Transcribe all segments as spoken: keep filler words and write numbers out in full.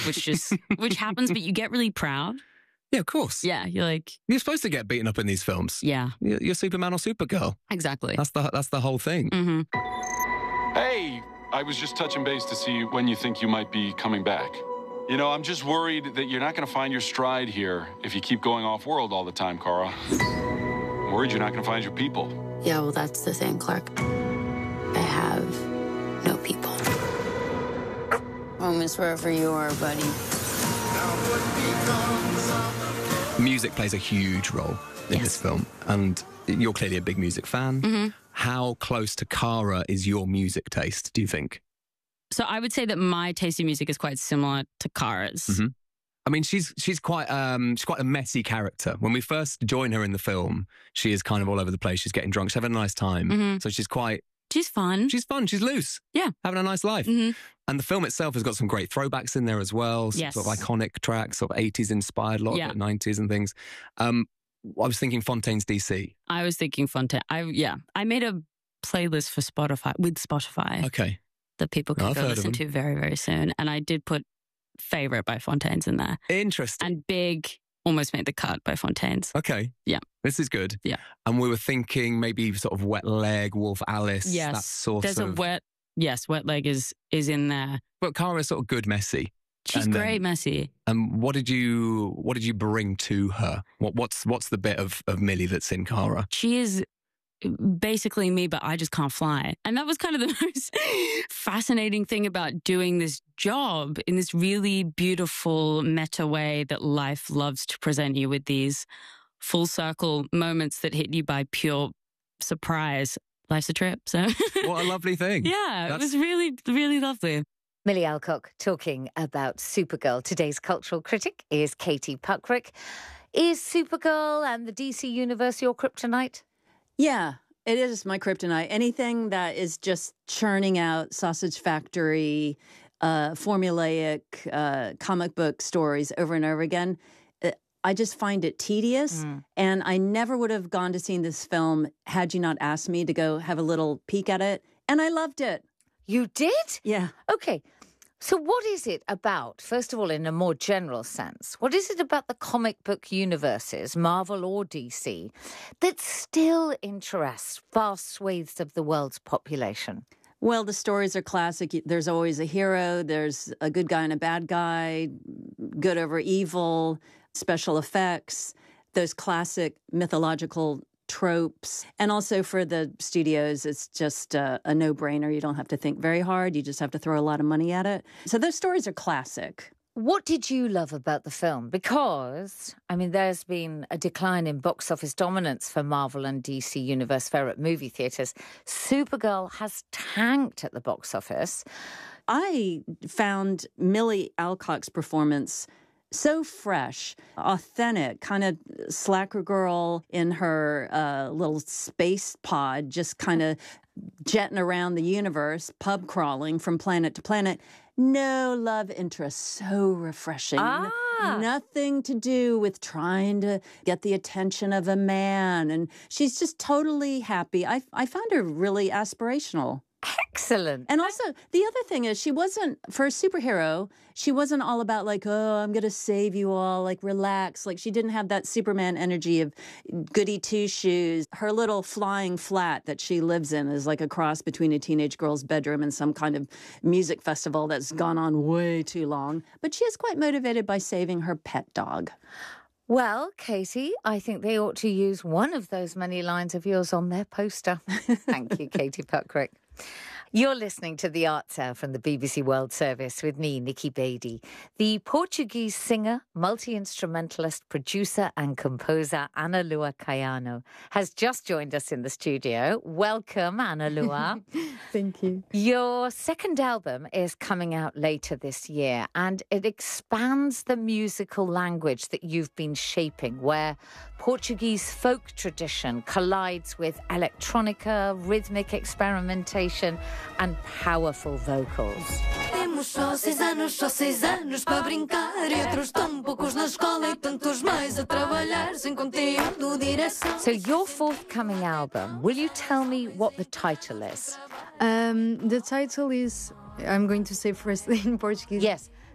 which just which happens, but you get really proud. Yeah, of course. Yeah, you're like... You're supposed to get beaten up in these films. Yeah. You're, you're Superman or Supergirl. Exactly. That's the, that's the whole thing. Mm-hmm. Hey, I was just touching base to see when you think you might be coming back. You know, I'm just worried that you're not going to find your stride here if you keep going off-world all the time, Kara. I'm worried you're not going to find your people. Yeah, well, that's the thing, Clark. I have no people. I'll miss wherever you are, buddy. Music plays a huge role in Yes. this film, and you're clearly a big music fan. Mm-hmm. How close to Kara is your music taste, do you think? So I would say that my taste in music is quite similar to Kara's. Mm-hmm. I mean, she's she's quite um, she's quite a messy character. When we first join her in the film, she is kind of all over the place. She's getting drunk. She's having a nice time. Mm-hmm. So she's quite... She's fun. She's fun. She's loose. Yeah. Having a nice life. Mm-hmm. And the film itself has got some great throwbacks in there as well. Some Yes. sort of iconic tracks, sort of eighties inspired, a lot Yeah. of nineties and things. Um, I was thinking Fontaine's D C. I was thinking Fontaine. I yeah. I made a playlist for Spotify with Spotify Okay. that people Oh, can I've go heard of listen them. to very, very soon. And I did put Favorite by Fontaine's in there. Interesting. And Big almost made the cut by Fontaine's. Okay. Yeah. This is good. Yeah. And we were thinking maybe sort of Wet Leg, Wolf Alice. Yes. That sort There's of... a wet yes, Wet Leg is is in there. But Kara's sort of good messy. She's And then- great, messy. And what did you what did you bring to her? What what's what's the bit of, of Millie that's in Kara? She is basically me, but I just can't fly. And that was kind of the most fascinating thing about doing this job in this really beautiful meta way that life loves to present you with these full circle moments that hit you by pure surprise. Life's a trip. So What a lovely thing. yeah, That's- it was really, really lovely. Millie Alcock talking about Supergirl. Today's cultural critic is Katie Puckrick. Is Supergirl and the D C universe your kryptonite? Yeah, it is my kryptonite. Anything that is just churning out sausage factory, uh, formulaic uh, comic book stories over and over again, uh, I just find it tedious. Mm. And I never would have gone to see this film had you not asked me to go have a little peek at it. And I loved it. You did? Yeah. Okay. So what is it about, first of all, in a more general sense, what is it about the comic book universes, Marvel or D C, that still interests vast swathes of the world's population? Well, the stories are classic. There's always a hero. There's a good guy and a bad guy, good over evil, special effects, those classic mythological tropes. And also for the studios, it's just a, a no-brainer. You don't have to think very hard. You just have to throw a lot of money at it. So those stories are classic. What did you love about the film? Because, I mean, there's been a decline in box office dominance for Marvel and D C Universe fare at movie theatres. Supergirl has tanked at the box office. I found Millie Alcock's performance so fresh, authentic, kind of slacker girl in her uh, little space pod, just kind of jetting around the universe, pub crawling from planet to planet. No love interest. So refreshing. Ah. Nothing to do with trying to get the attention of a man. And she's just totally happy. I, I found her really aspirational. Excellent. And also, the other thing is, she wasn't, for a superhero, she wasn't all about like, oh, I'm going to save you all, like, relax. Like, she didn't have that Superman energy of goody two-shoes. Her little flying flat that she lives in is like a cross between a teenage girl's bedroom and some kind of music festival that's gone on way too long. But she is quite motivated by saving her pet dog. Well, Katie, I think they ought to use one of those many lines of yours on their poster. Thank you, Katie Puckrick. You're listening to The Arts Hour from the B B C World Service with me, Nikki Beattie. The Portuguese singer, multi-instrumentalist, producer and composer Ana Lua Caiano has just joined us in the studio. Welcome, Ana Lua. Thank you. Your second album is coming out later this year, and it expands the musical language that you've been shaping, where Portuguese folk tradition collides with electronica, rhythmic experimentation, and powerful vocals. Temos só seis anos, só seis anos para brincar e outros tão poucos na escola e tantos mais a trabalhar sem conteúdo, direção. So your forthcoming album, will you tell me what the title is? Um, the title is, I'm going to say first in Portuguese. Yes.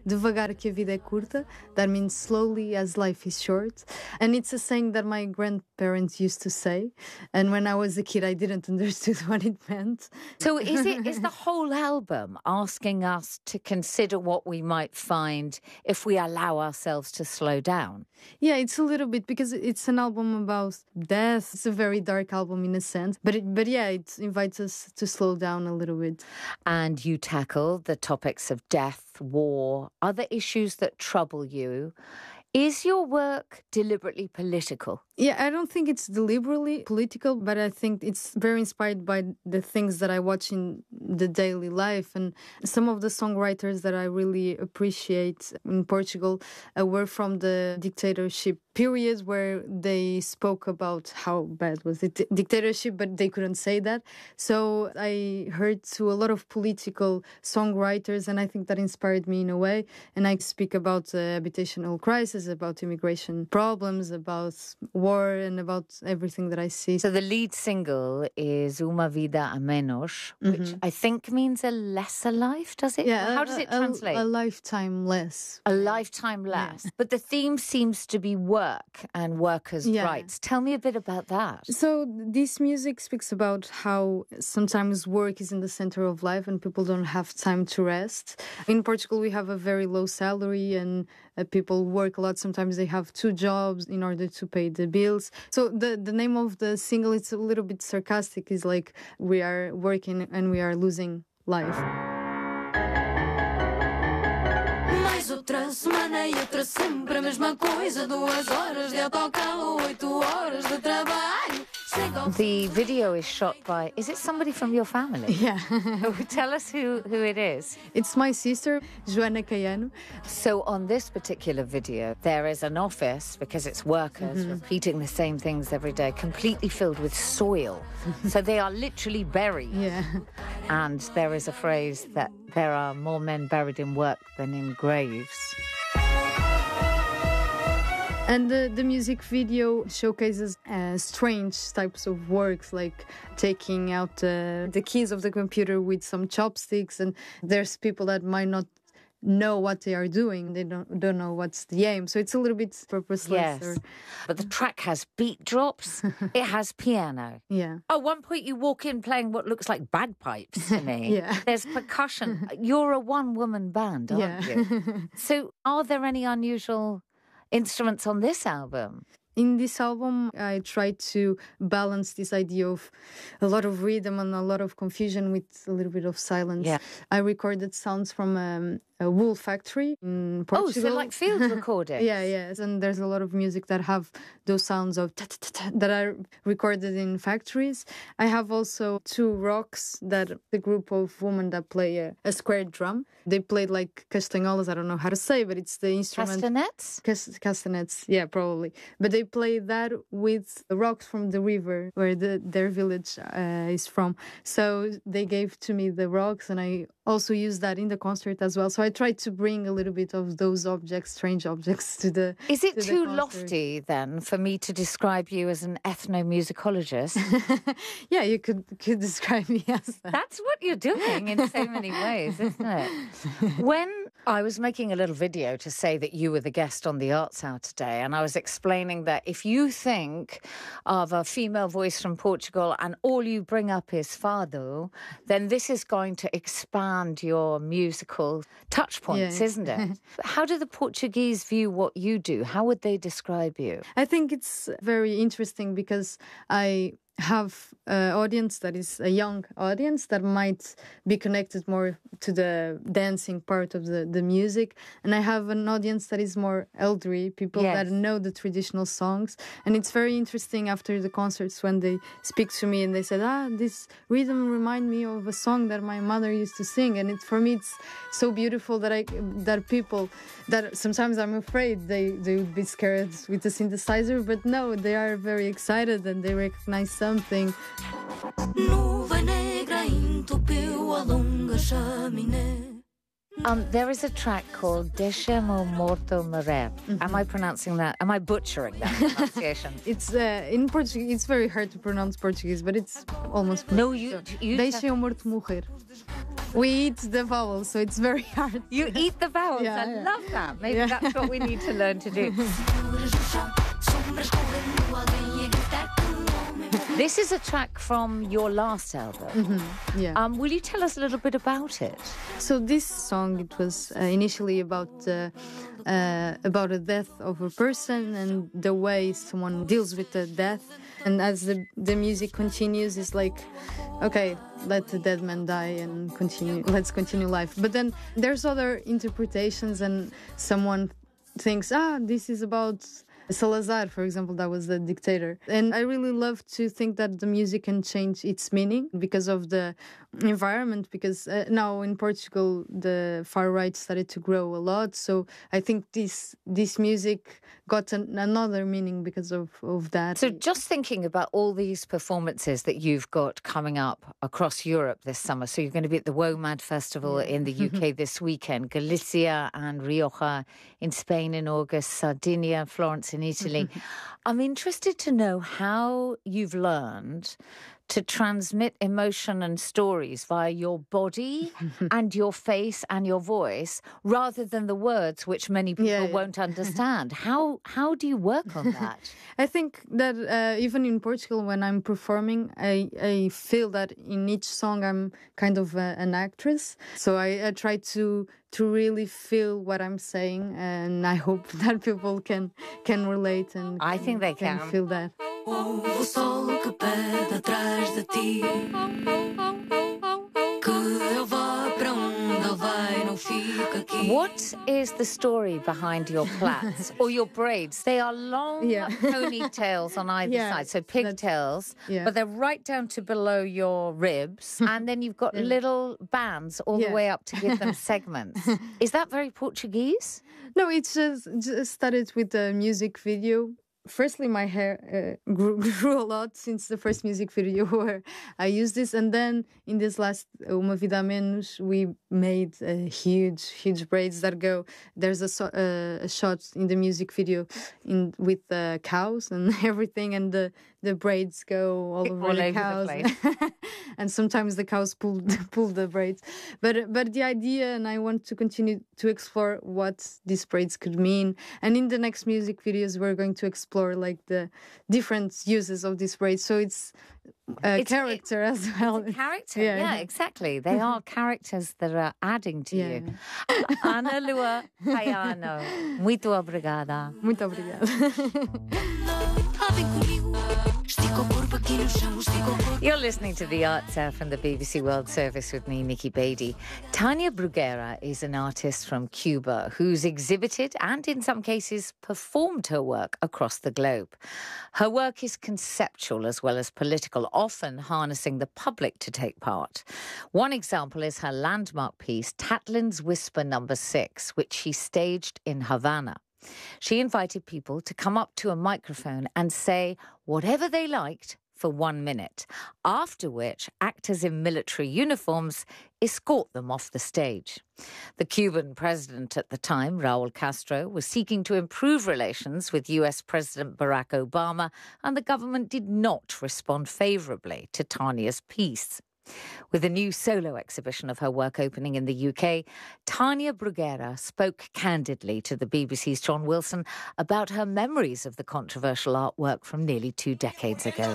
devagar que a vida é curta. That means slowly as life is short. And it's a saying that my grandparents used to say. And when I was a kid, I didn't understand what it meant. So is it is the whole album asking us to consider what we might find if we allow ourselves to slow down? Yeah, it's a little bit because it's an album about death. It's a very dark album in a sense. But it, but yeah, it invites us to slow down a little bit. And you tackle the topics of death, war, other issues that trouble you. Is your work deliberately political? Yeah, I don't think it's deliberately political, but I think it's very inspired by the things that I watch in the daily life. And some of the songwriters that I really appreciate in Portugal uh, were from the dictatorship periods where they spoke about how bad was the t- dictatorship, but they couldn't say that. So I heard to a lot of political songwriters, and I think that inspired me in a way. And I speak about the habitational crisis, about immigration problems, about war, and about everything that I see. So the lead single is Uma Vida a Menos, which mm-hmm. I think means a lesser life, does it? Yeah. How does it translate? A, a lifetime less. A lifetime less. Yeah. But the theme seems to be work and workers' yeah. rights. Tell me a bit about that. So this music speaks about how sometimes work is in the center of life and people don't have time to rest. In Portugal, we have a very low salary and uh, people work a lot. Sometimes they have two jobs in order to pay the bills. So the, the name of the single, it's a little bit sarcastic, is like we are working and we are losing life. Mais outra semana e outra sempre a mesma coisa. Duas horas de autocarro, oito horas de trabalho. The video is shot by, is it somebody from your family? Yeah. Tell us who, who it is. It's my sister, Joana Caiano. So on this particular video, there is an office, because it's workers mm-hmm. repeating the same things every day, completely filled with soil. So they are literally buried. Yeah. And there is a phrase that there are more men buried in work than in graves. And the, the music video showcases uh, strange types of works, like taking out uh, the keys of the computer with some chopsticks. And there's people that might not know what they are doing. They don't don't know what's the aim. So it's a little bit purposeless. Yes. Or... But the track has beat drops. It has piano. Yeah. At one point you walk in playing what looks like bagpipes to me. Yeah. There's percussion. You're a one-woman band, aren't yeah. you? So are there any unusual instruments on this album? In this album, I tried to balance this idea of a lot of rhythm and a lot of confusion with a little bit of silence. Yeah. I recorded sounds from um, a wool factory in Portugal. Oh, so like field recording. Yeah, yes. And there's a lot of music that have those sounds of ta-ta-ta-ta that are recorded in factories. I have also two rocks that the group of women that play a, a square drum. They played like castanholas, I don't know how to say, but it's the instrument. Castanets? Cas- castanets, yeah, probably. But they play that with the rocks from the river where the, their village uh, is from. So they gave to me the rocks, and I also used that in the concert as well. So I tried to bring a little bit of those objects, strange objects, to the Is it to too the lofty then for me to describe you as an ethnomusicologist? Yeah, you could could describe me as that. That's what you're doing in so many ways, isn't it? When I was making a little video to say that you were the guest on the Arts Hour today, and I was explaining that if you think of a female voice from Portugal and all you bring up is fado, then this is going to expand your musical touch points, yeah. isn't it? How do the Portuguese view what you do? How would they describe you? I think it's very interesting because I have an audience that is a young audience that might be connected more to the dancing part of the, the music. And I have an audience that is more elderly, people yes. that know the traditional songs. And it's very interesting after the concerts when they speak to me and they said, ah, this rhythm reminds me of a song that my mother used to sing. And it, for me, it's so beautiful that I that people, that sometimes I'm afraid they, they would be scared with the synthesizer, but no, they are very excited and they recognize something. Um, there is a track called Deixa-me Morto Morrer. Mm-hmm. Am I pronouncing that? Am I butchering that pronunciation? It's uh, in Portuguese. It's very hard to pronounce Portuguese, but it's almost. No, you. you Deixa-me Morto Morrer. We eat the vowels, so it's very hard. You eat the vowels. Yeah, I yeah. love that. Maybe Yeah. that's what we need to learn to do. This is a track from your last album. Mm-hmm. Yeah. Um, will you tell us a little bit about it? So this song, it was uh, initially about uh, uh, about a death of a person and the way someone deals with the death. And as the the music continues, it's like, okay, let the dead man die and continue. Let's continue life. But then there's other interpretations, and someone thinks, ah, this is about Salazar, for example, that was the dictator. And I really love to think that the music can change its meaning because of the environment, because uh, now in Portugal, the far right started to grow a lot. So I think this this music got an, another meaning because of, of that. So just thinking about all these performances that you've got coming up across Europe this summer. So you're going to be at the WOMAD Festival in the U K this weekend, Galicia and Rioja in Spain in August, Sardinia, Florence in Italy. I'm interested to know how you've learned to transmit emotion and stories via your body and your face and your voice rather than the words, which many people Yeah, yeah. won't understand. How how do you work on that? I think that uh, even in Portugal, when I'm performing, I, I feel that in each song I'm kind of a, an actress. So I, I try to to really feel what I'm saying, and I hope that people can can relate and I think they can. feel that. O sol que pede atrás de ti, que ele vá para onde ele vai, não fica aqui. What is the story behind your plaits or your braids? They are long Yeah. ponytails on either Yeah, side, so that's- pigtails, yeah. but they're right down to below your ribs, and then you've got little bands all the Yeah. way up to give them segments. Is that very Portuguese? No, it's just, just started with the music video. Firstly, my hair uh, grew, grew a lot since the first music video where I used this. And then in this last Uma Vida a Menos, we made uh, huge, huge braids that go. There's a, so, uh, a shot in the music video in with the cows and everything. And the, the braids go all over All the over the cows. place. And sometimes the cows pull, pull the braids. But, but the idea, and I want to continue to explore what these braids could mean. And in the next music videos, we're going to explore like the different uses of this braid, so it's a It's- character as well. Character, Yeah. yeah, exactly. They are characters that are adding to Yeah. you. Ana Lua Caiano, muito obrigada. Muito obrigada. Ah, vem comigo, estica o corpo aqui no chão, estica o corpo. You're listening to The Arts Hour from the B B C World Service with me, Nikki Beattie. Tania Bruguera is an artist from Cuba who's exhibited and, in some cases, performed her work across the globe. Her work is conceptual as well as political, often harnessing the public to take part. One example is her landmark piece, Tatlin's Whisper Number Six, which she staged in Havana. She invited people to come up to a microphone and say whatever they liked for one minute, after which actors in military uniforms escort them off the stage. The Cuban president at the time, Raul Castro, was seeking to improve relations with U S President Barack Obama, and the government did not respond favourably to Tania's piece. With a new solo exhibition of her work opening in the U K, Tania Bruguera spoke candidly to the B B C's John Wilson about her memories of the controversial artwork from nearly two decades ago.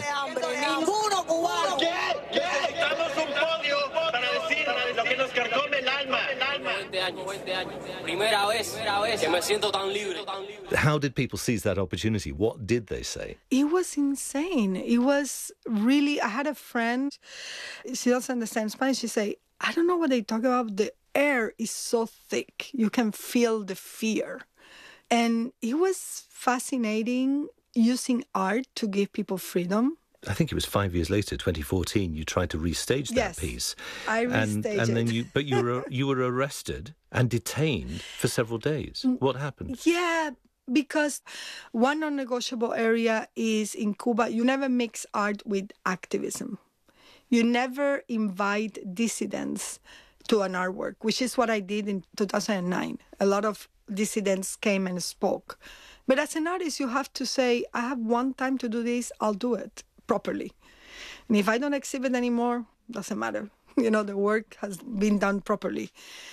How did people seize that opportunity? What did they say? It was insane. It was really, I had a friend, she doesn't understand Spanish. She say, I don't know what they talk about. The air is so thick. You can feel the fear. And it was fascinating using art to give people freedom. I think it was five years later, twenty fourteen, you tried to restage that Yes, piece. I and, restaged and then it. you, but you were you were arrested and detained for several days. What happened? Yeah, because one non-negotiable area is in Cuba, you never mix art with activism. You never invite dissidents to an artwork, which is what I did in two thousand nine. A lot of dissidents came and spoke. But as an artist, you have to say, I have one time to do this, I'll do it properly. And if I don't exhibit anymore, doesn't matter. You know, the work has been done properly.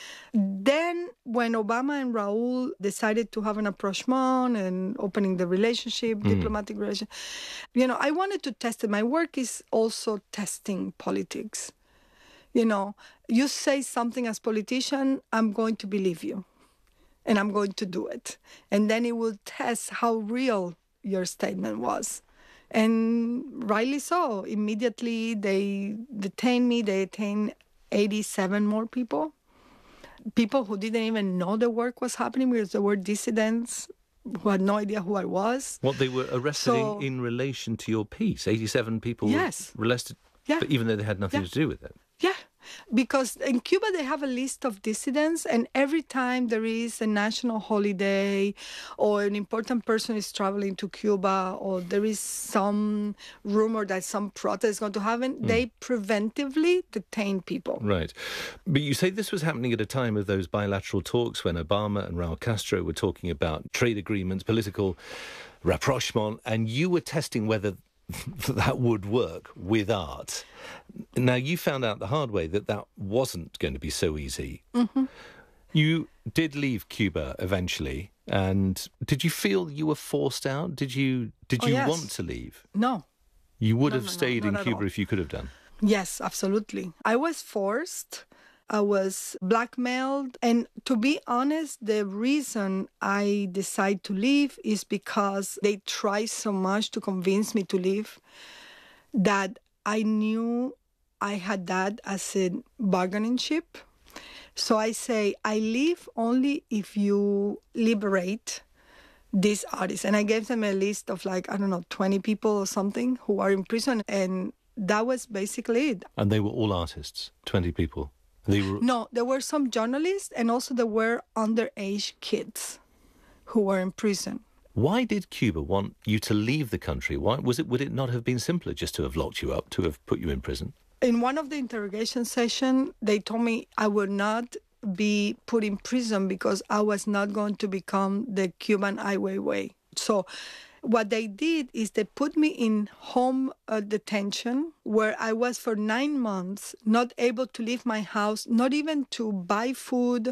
Then when Obama and Raul decided to have an approachment and opening the relationship, mm. diplomatic relationship, you know, I wanted to test it. My work is also testing politics. You know, you say something as politician, I'm going to believe you. And I'm going to do it. And then it will test how real your statement was. And rightly so. Immediately they detained me. They detained eighty-seven more people. People who didn't even know the work was happening because there were dissidents who had no idea who I was. What, they were arrested So- in, in relation to your piece? eighty-seven people Yes. were arrested, Yeah. but even though they had nothing Yeah. to do with it. Yeah, because in Cuba they have a list of dissidents, and every time there is a national holiday or an important person is traveling to Cuba or there is some rumor that some protest is going to happen, Mm. they preventively detain people. Right. But you say this was happening at a time of those bilateral talks when Obama and Raul Castro were talking about trade agreements, political rapprochement, and you were testing whether that would work with art. Now, you found out the hard way that that wasn't going to be so easy. Mm-hmm. You did leave Cuba eventually, and did you feel you were forced out? Did you did Oh, you yes. want to leave? No. You would No, have no, no, stayed in not at Cuba all. if you could have done. Yes, absolutely. I was forced. I was blackmailed. And to be honest, the reason I decided to leave is because they tried so much to convince me to leave that I knew I had that as a bargaining chip. So I say, I leave only if you liberate these artists. And I gave them a list of like, I don't know, twenty people or something who are in prison. And that was basically it. And they were all artists, twenty people. They were No, there were some journalists and also there were underage kids who were in prison. Why did Cuba want you to leave the country? Why was it? Would it not have been simpler just to have locked you up, to have put you in prison? In one of the interrogation sessions, they told me I would not be put in prison because I was not going to become the Cuban Ai Weiwei. So what they did is they put me in home uh, detention where I was for nine months not able to leave my house, not even to buy food,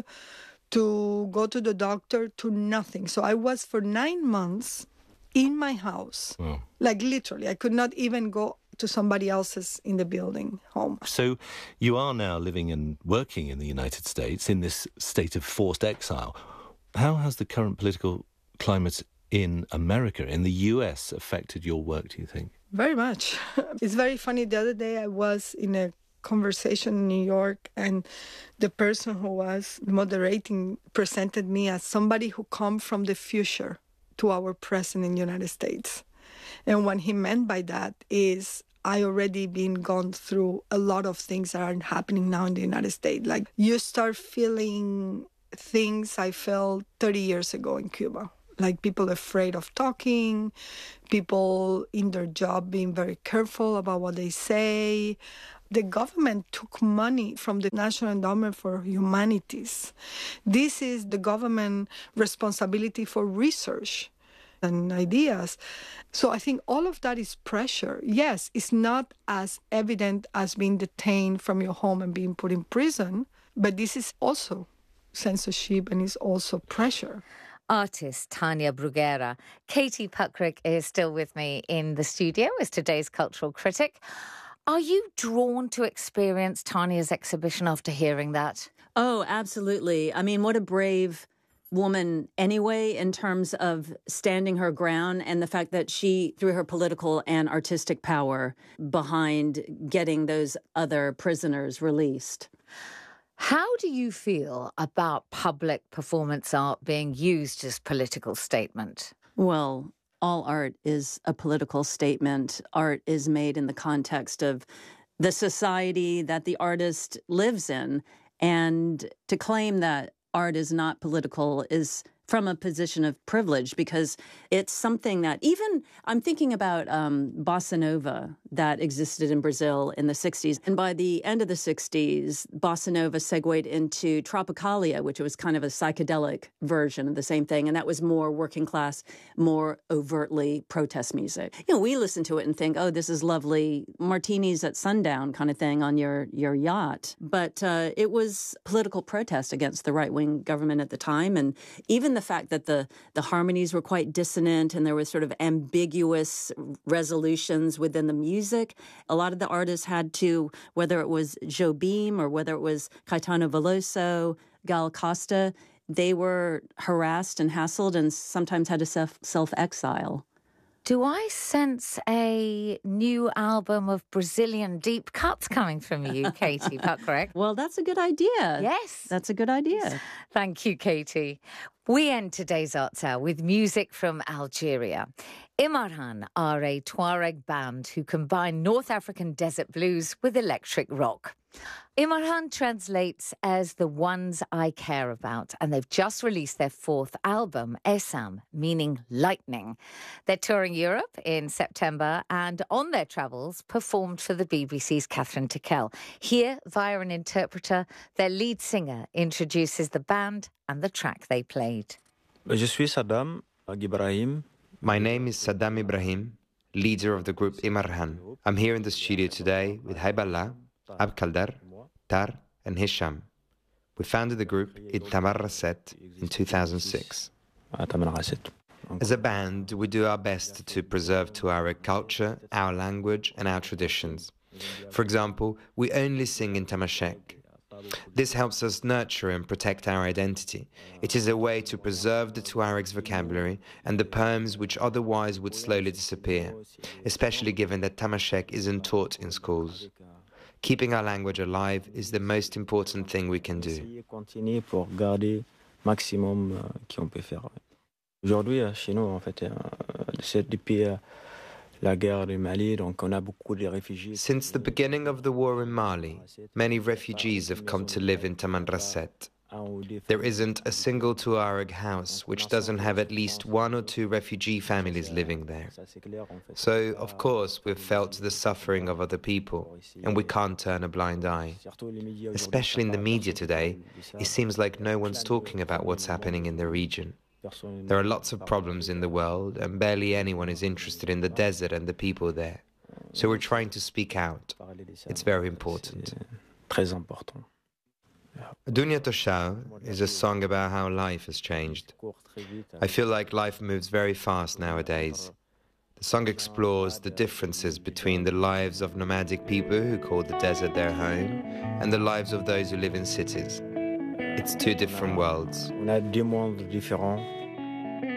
to go to the doctor, to nothing. So I was for nine months in my house, Wow. like literally. I could not even go to somebody else's in the building home. So you are now living and working in the United States in this state of forced exile. How has the current political climate in America, in the U S, affected your work, do you think? Very much. It's very funny. The other day I was in a conversation in New York and the person who was moderating presented me as somebody who come from the future to our present in the United States. And what he meant by that is I already been gone through a lot of things that are happening now in the United States. Like you start feeling things I felt thirty years ago in Cuba. Like people afraid of talking, people in their job being very careful about what they say. The government took money from the National Endowment for Humanities. This is the government responsibility for research and ideas. So I think all of that is pressure. Yes, it's not as evident as being detained from your home and being put in prison, but this is also censorship and it's also pressure. Artist Tania Bruguera. Katie Puckrick is still with me in the studio as today's cultural critic. Are you drawn to experience Tania's exhibition after hearing that? Oh, absolutely. I mean, what a brave woman anyway, in terms of standing her ground and the fact that she threw her political and artistic power behind getting those other prisoners released. How do you feel about public performance art being used as political statement? Well, all art is a political statement. Art is made in the context of the society that the artist lives in. And to claim that art is not political is from a position of privilege, because it's something that even I'm thinking about um, bossa nova that existed in Brazil in the sixties. And by the end of the sixties, bossa nova segued into tropicalia, which was kind of a psychedelic version of the same thing. And that was more working class, more overtly protest music. You know, we listen to it and think, oh, this is lovely martinis at sundown kind of thing on your, your yacht. But uh, it was political protest against the right-wing government at the time. And even the fact that the, the harmonies were quite dissonant and there was sort of ambiguous resolutions within the music. A lot of the artists had to, whether it was Jobim or whether it was Caetano Veloso, Gal Costa, they were harassed and hassled and sometimes had to self, self-exile. Do I sense a new album of Brazilian deep cuts coming from you, Katie Puckrick? Well, that's a good idea. Yes. That's a good idea. Thank you, Katie. We end today's Arts Hour with music from Algeria. Imarhan are a Tuareg band who combine North African desert blues with electric rock. Imarhan translates as the ones I care about, and they've just released their fourth album, Esam, meaning lightning. They're touring Europe in September and on their travels performed for the B B C's Catherine Tickell. Here, via an interpreter, their lead singer introduces the band and the track they played. Je suis Saddam Ibrahim. My name is Saddam Ibrahim, leader of the group Imarhan. I'm here in the studio today with Haiballah, Abkaldar, Tar and Hisham. We founded the group in Tamarrasset in two thousand six. As a band, we do our best to preserve Tuareg culture, our language and our traditions. For example, we only sing in Tamashek. This helps us nurture and protect our identity. It is a way to preserve the Tuareg's vocabulary and the poems which otherwise would slowly disappear, especially given that Tamashek isn't taught in schools. Keeping our language alive is the most important thing we can do. Aujourd'hui, chez nous, en fait, c'est depuis la guerre du Mali, donc on a beaucoup de réfugiés. Since the beginning of the war in Mali, many refugees have come to live in Tamanrasset. There isn't a single Tuareg house which doesn't have at least one or two refugee families living there. So, of course, we've felt the suffering of other people, and we can't turn a blind eye. Especially in the media today, it seems like no one's talking about what's happening in the region. There are lots of problems in the world, and barely anyone is interested in the desert and the people there. So we're trying to speak out. It's very important. Très important. Dunya Toshao is a song about how life has changed. I feel like life moves very fast nowadays. The song explores the differences between the lives of nomadic people who call the desert their home and the lives of those who live in cities. It's two different worlds. On a deux mondes différents.